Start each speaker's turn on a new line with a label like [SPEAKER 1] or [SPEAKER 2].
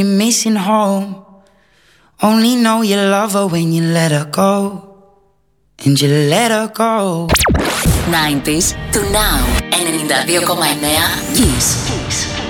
[SPEAKER 1] Missing home. Only know you love her when you let her go. And you let her go.
[SPEAKER 2] 90s to now. 92,9 Kiss.